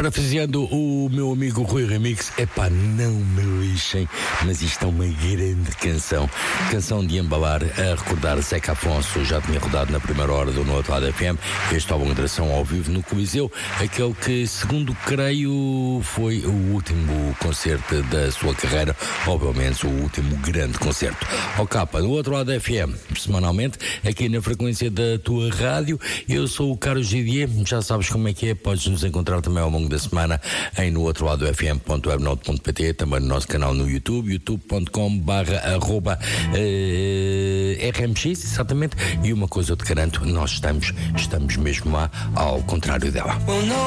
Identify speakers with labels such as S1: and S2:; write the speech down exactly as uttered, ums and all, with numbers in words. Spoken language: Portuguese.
S1: Parafraseando o meu amigo Rui Remix, epá, não me lixem, mas isto é uma grande canção. Canção de embalar, a recordar Zeca Afonso, já tinha rodado na primeira hora do No Outro Lado F M, este álbum de gravação ao vivo no Coliseu, aquele que, segundo creio, foi o último concerto da sua carreira, ou pelo menos o último grande concerto. Ao capa, no Outro Lado F M, semanalmente, aqui na frequência da tua rádio, eu sou o Carlos Gidier, já sabes como é que é, podes nos encontrar também ao longo da semana em no outro lado f m ponto webnode ponto p t, também no nosso canal no YouTube, youtube ponto com barra arroba R M X, exatamente. E uma coisa eu te garanto, nós estamos, estamos mesmo lá ao contrário dela.